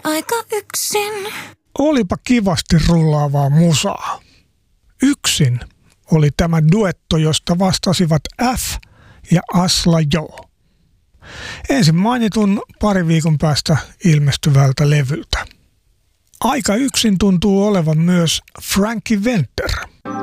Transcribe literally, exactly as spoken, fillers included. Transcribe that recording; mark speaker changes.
Speaker 1: aika yksin.
Speaker 2: Olipa kivasti rullaavaa musaa. Yksin oli tämä duetto, josta vastasivat F ja Asla Jo. Ensin mainitun pari viikon päästä ilmestyvältä levyltä. Aika yksin tuntuu olevan myös Frankie Wenter.